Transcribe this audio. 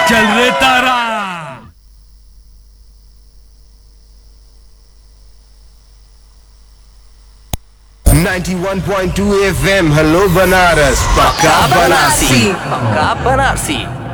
चल रे तारा। 91.2 FM, hello Banaras, पक्का बनारसी। पक्का बनारसी।